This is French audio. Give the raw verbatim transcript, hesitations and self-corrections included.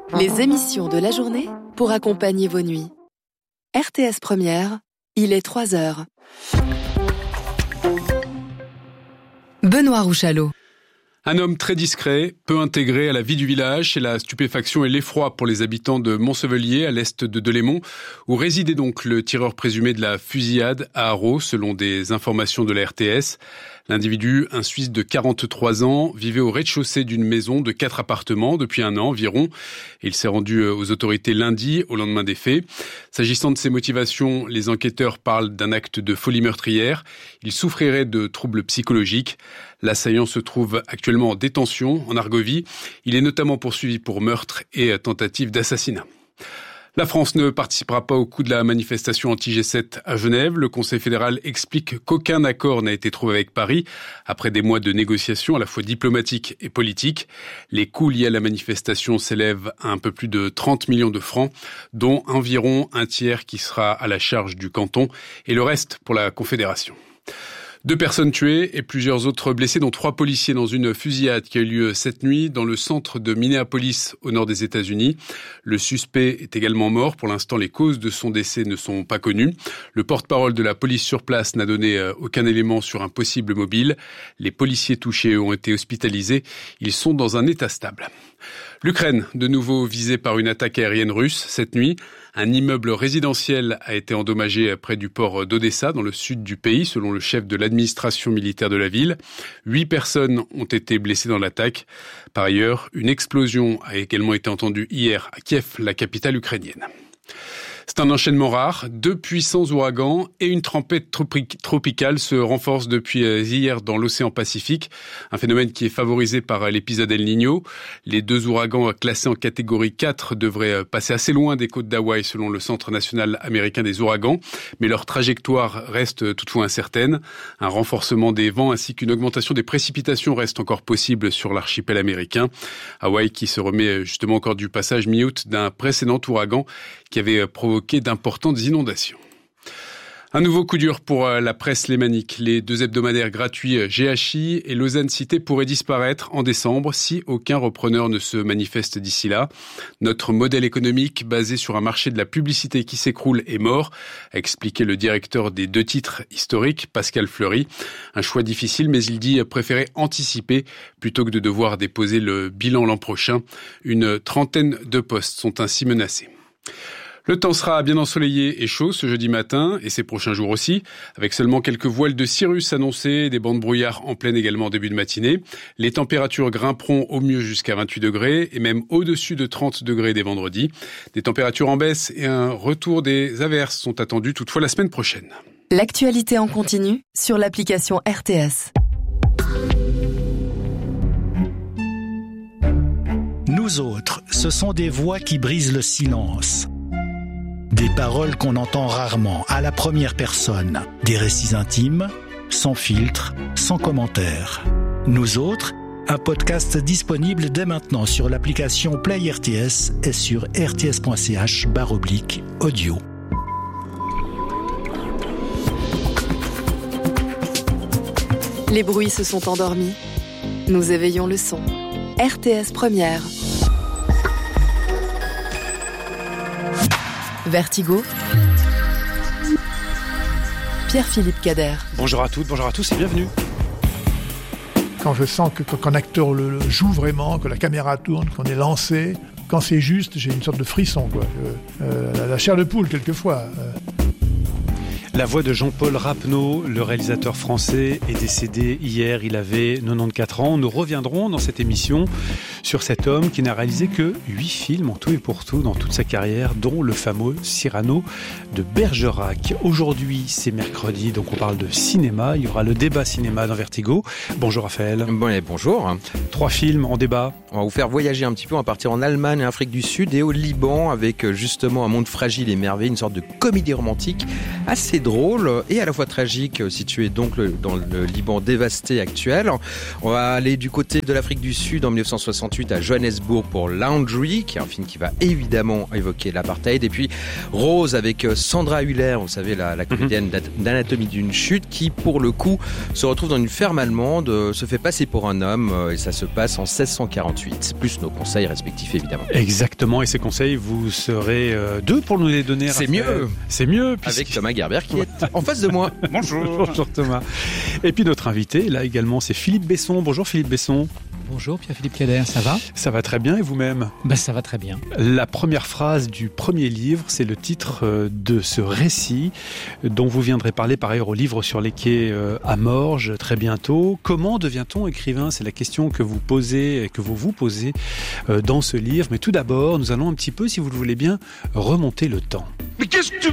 Les émissions de la journée pour accompagner vos nuits. R T S Première, il est trois heures. Benoît Rouchalot. Un homme très discret, peu intégré à la vie du village, c'est la stupéfaction et l'effroi pour les habitants de Montsevelier, à l'est de Delémont, où résidait donc le tireur présumé de la fusillade à Haro, selon des informations de la R T S. L'individu, un Suisse de quarante-trois ans, vivait au rez-de-chaussée d'une maison de quatre appartements depuis un an environ. Il s'est rendu aux autorités lundi, au lendemain des faits. S'agissant de ses motivations, les enquêteurs parlent d'un acte de folie meurtrière. Il souffrirait de troubles psychologiques. L'assaillant se trouve actuellement en détention en Argovie. Il est notamment poursuivi pour meurtre et tentative d'assassinat. La France ne participera pas au coup de la manifestation anti-G sept à Genève. Le Conseil fédéral explique qu'aucun accord n'a été trouvé avec Paris après des mois de négociations à la fois diplomatiques et politiques. Les coûts liés à la manifestation s'élèvent à un peu plus de trente millions de francs, dont environ un tiers qui sera à la charge du canton et le reste pour la Confédération. Deux personnes tuées et plusieurs autres blessés, dont trois policiers dans une fusillade qui a eu lieu cette nuit dans le centre de Minneapolis, au nord des États-Unis. Le suspect est également mort. Pour l'instant, les causes de son décès ne sont pas connues. Le porte-parole de la police sur place n'a donné aucun élément sur un possible mobile. Les policiers touchés ont été hospitalisés. Ils sont dans un état stable. L'Ukraine, de nouveau visée par une attaque aérienne russe cette nuit. Un immeuble résidentiel a été endommagé près du port d'Odessa, dans le sud du pays, selon le chef de l'administration militaire de la ville. Huit personnes ont été blessées dans l'attaque. Par ailleurs, une explosion a également été entendue hier à Kiev, la capitale ukrainienne. C'est un enchaînement rare. Deux puissants ouragans et une tempête tropicale se renforcent depuis hier dans l'océan Pacifique. Un phénomène qui est favorisé par l'épisode El Niño. Les deux ouragans classés en catégorie quatre devraient passer assez loin des côtes d'Hawaï selon le Centre national américain des ouragans. Mais leur trajectoire reste toutefois incertaine. Un renforcement des vents ainsi qu'une augmentation des précipitations reste encore possible sur l'archipel américain. Hawaï qui se remet justement encore du passage mi-août d'un précédent ouragan qui avait provoqué d'importantes inondations. Un nouveau coup dur pour la presse lémanique. Les deux hebdomadaires gratuits G H I et Lausanne Cité pourraient disparaître en décembre si aucun repreneur ne se manifeste d'ici là. Notre modèle économique basé sur un marché de la publicité qui s'écroule est mort, a expliqué le directeur des deux titres historiques, Pascal Fleury. Un choix difficile, mais il dit préférer anticiper plutôt que de devoir déposer le bilan l'an prochain. Une trentaine de postes sont ainsi menacés. Le temps sera bien ensoleillé et chaud ce jeudi matin et ces prochains jours aussi, avec seulement quelques voiles de cirrus annoncés, des bancs de brouillard en pleine également en début de matinée. Les températures grimperont au mieux jusqu'à vingt-huit degrés et même au-dessus de trente degrés dès vendredi. Des températures en baisse et un retour des averses sont attendus toutefois la semaine prochaine. L'actualité en continu sur l'application R T S. Nous autres, ce sont des voix qui brisent le silence. Des paroles qu'on entend rarement, à la première personne. Des récits intimes, sans filtre, sans commentaire. Nous autres, un podcast disponible dès maintenant sur l'application Play R T S et sur rts.ch barre oblique audio. Les bruits se sont endormis. Nous éveillons le son. R T S Première. Vertigo. Pierre-Philippe Cader. Bonjour à toutes, bonjour à tous et bienvenue. Quand je sens que, qu'un acteur le, le joue vraiment, que la caméra tourne, qu'on est lancé, quand c'est juste, j'ai une sorte de frisson, quoi. Je, euh, la, la chair de poule, quelquefois. Euh. La voix de Jean-Paul Rapneau, le réalisateur français, est décédé hier. Il avait quatre-vingt-quatorze ans. Nous reviendrons dans cette émission sur cet homme qui n'a réalisé que huit films en tout et pour tout dans toute sa carrière, dont le fameux Cyrano de Bergerac. Aujourd'hui, c'est mercredi, donc on parle de cinéma. Il y aura le débat cinéma dans Vertigo. Bonjour Raphaël. Bon, bonjour. Trois films en débat. On va vous faire voyager un petit peu. On va partir en Allemagne, en Afrique du Sud et au Liban avec justement Un monde fragile et merveilleux, une sorte de comédie romantique assez drôle et à la fois tragique, située donc le, dans le Liban dévasté actuel. On va aller du côté de l'Afrique du Sud en dix-neuf cent soixante-huit ensuite à Johannesburg pour Laundry, qui est un film qui va évidemment évoquer l'apartheid. Et puis Rose avec Sandra Hüller, vous savez, la, la comédienne mm-hmm. d'Anatomie d'une chute, qui pour le coup se retrouve dans une ferme allemande, se fait passer pour un homme, et ça se passe en seize cent quarante-huit, plus nos conseils respectifs évidemment. Exactement, et ces conseils, vous serez euh, deux pour nous les donner. C'est Raphaël. mieux. C'est mieux. Puisque... Avec Thomas Gerber qui est en face de moi. Bonjour. Bonjour Thomas. Et puis notre invité, là également, c'est Philippe Besson. Bonjour Philippe Besson. Bonjour Pierre-Philippe Keller, ça va ? Ça va très bien, et vous-même ? Ben, ça va très bien. La première phrase du premier livre, c'est le titre de ce récit dont vous viendrez parler par ailleurs au livre sur les quais à Morges très bientôt. Comment devient-on écrivain ? C'est la question que vous posez et que vous vous posez dans ce livre. Mais tout d'abord, nous allons un petit peu, si vous le voulez bien, remonter le temps. Mais qu'est-ce que tu